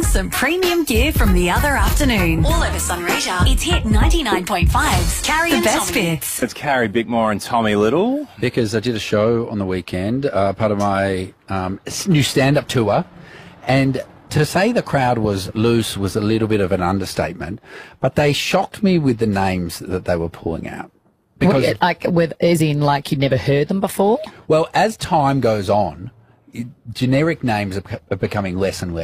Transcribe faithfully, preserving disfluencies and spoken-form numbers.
some premium gear from the other afternoon. All over Sunraysia, it's Hit ninety-nine point five's Carrie and Best Bits. It's Carrie Bickmore and Tommy Little. Because I did a show on the weekend, uh, part of my um, new stand-up tour, and to say the crowd was loose was a little bit of an understatement, but they shocked me with the names that they were pulling out. Because, Well, like, with, as in, like, you'd never heard them before? well, as time goes on, generic names are, are becoming less and less.